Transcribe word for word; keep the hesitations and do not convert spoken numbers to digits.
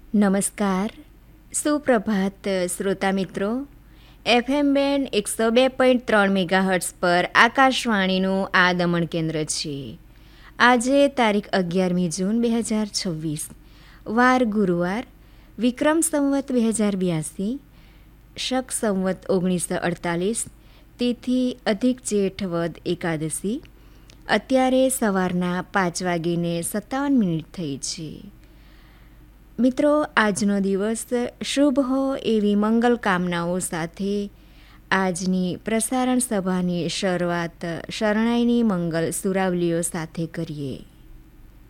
નમસ્કાર, સુપ્રભાત શ્રોતા મિત્રો. એફએમ બેન્ડ એકસો બે પોઈન્ટ ત્રણ મેગાહર્ટ્સ પર આકાશવાણીનું આ દમણ કેન્દ્ર છે. આજે તારીખ અગિયારમી જૂન બે હજાર છવ્વીસ, વાર ગુરુવાર, વિક્રમ સંવત બે હજાર બ્યાસી, શક સંવત ઓગણીસો અડતાલીસ, તિથિ અધિક જેઠ વદ એકાદશી. અત્યારે સવારના પાંચ વાગીને સત્તાવન મિનિટ થઈ છે. મિત્રો, આજનો દિવસ શુભ હો એવી મંગલ કામનાઓ સાથે આજની પ્રસારણ સભાની શરૂઆત શરણાઈની મંગલ સુરાવલીઓ સાથે કરીએ.